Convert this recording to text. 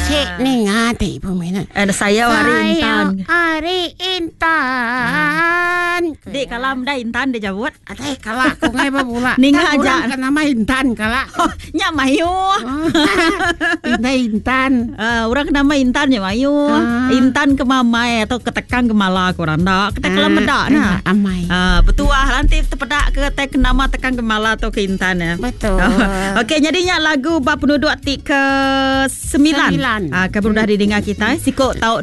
Cik ni ngati peminat. Saya Ari Intan. Ari Intan. Dek kalam dah Intan dia jawab. Atay kalak ko ngay ba pula. Ning aja ka nama Intan kalak. Nya mayu. Intan. Orang nama Intan ya mayu. Intan ke mamai atau ketekang ke mala korang dak. Ketekang medak nah. Amai. Betul nanti terpedak ke tek nama tekang ke mala atau ke Intan ya. Betul. Okey jadinya lagu bab penduduk tik ke 9. Kabur dah didengar kita. Sikok tahu